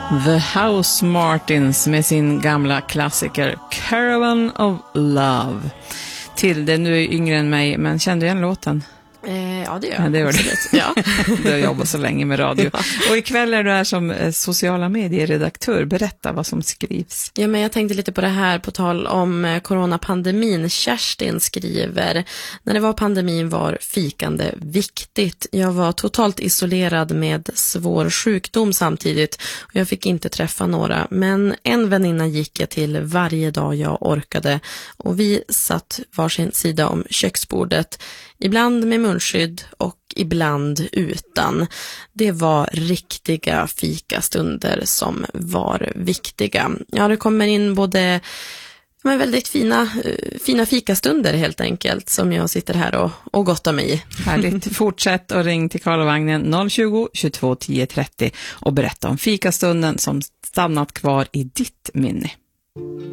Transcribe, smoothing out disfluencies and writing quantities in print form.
The House Martins med sin gamla klassiker Caravan of Love. Tilde, nu är yngre än mig, men kände du igen låten? Ja, det gör jag. Ja, det gör det. Ja. Du har jobbat så länge med radio. Ja. Och ikväll är du här som sociala medieredaktör. Berätta vad som skrivs. Ja, men jag tänkte lite på det här på tal om coronapandemin. Kerstin skriver: när det var pandemin var fikande viktigt. Jag var totalt isolerad med svår sjukdom samtidigt och jag fick inte träffa några. Men en väninna gick jag till varje dag jag orkade och vi satt varsin sida om köksbordet. Ibland med munskydd och ibland utan. Det var riktiga fikastunder som var viktiga. Ja, det kommer in både väldigt fina fikastunder helt enkelt som jag sitter här och gottar mig i. Härligt. Fortsätt och ring till Karlavagnen 020 22 10 30 och berätta om fikastunden som stannat kvar i ditt minne.